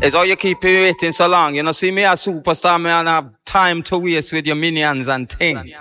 It's all you keep me waiting so long. You know, see me a superstar, man, I have time to waste with your minions and things.